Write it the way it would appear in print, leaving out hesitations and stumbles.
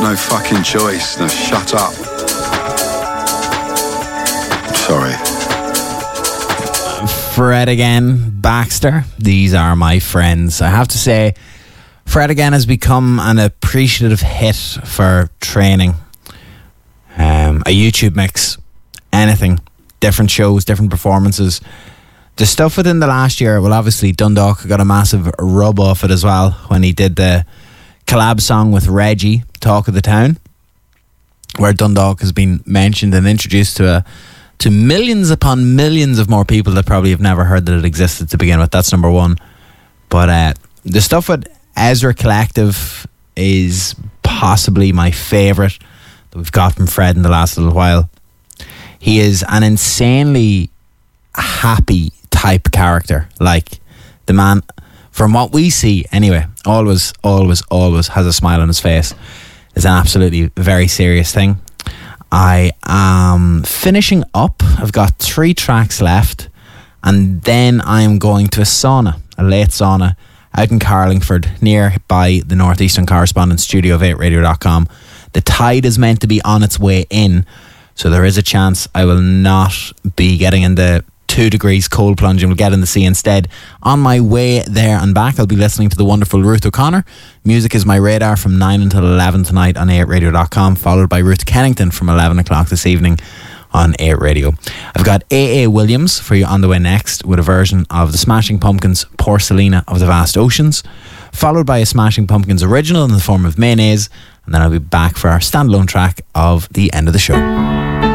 no fucking choice. Now shut up. Sorry. Fred again, Baxter. These are my friends. I have to say, Fred again has become an appreciative hit for training. A YouTube mix, anything, different shows, different performances. The stuff within the last year, well, obviously Dundalk got a massive rub off it as well when he did the collab song with Reggie, Talk of the Town, where Dundalk has been mentioned and introduced to millions upon millions of more people that probably have never heard that it existed to begin with. That's number one. But the stuff with Ezra Collective is possibly my favourite that we've got from Fred in the last little while. He is an insanely happy type character. Like, the man, from what we see anyway, always has a smile on his face. It's an absolutely very serious thing. I am finishing up. I've got 3 tracks left, and then I'm going to a late sauna out in Carlingford, nearby the Northeastern Correspondent studio of 8radio.com. The tide is meant to be on its way in, so there is a chance I will not be getting in the 2 degrees cold plunge and will get in the sea instead. On my way there and back, I'll be listening to the wonderful Ruth O'Connor. Music is my radar from 9 until 11 tonight on 8radio.com, followed by Ruth Kennington from 11 o'clock this evening on 8 Radio. I've got A.A. Williams for you on the way next with a version of the Smashing Pumpkins' Porcelina of the Vast Oceans, followed by a Smashing Pumpkins original in the form of Mayonnaise, and then I'll be back for our standalone track of the end of the show.